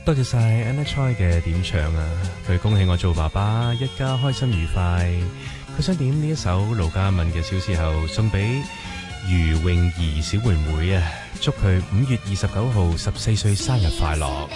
多謝晒 Anna Choi 嘅點唱啊！佢恭喜我做爸爸，一家開心愉快。佢想點呢一首盧嘉敏嘅《小時候》，送俾余詠儀小妹妹啊！祝佢5月29號14歲生日快樂。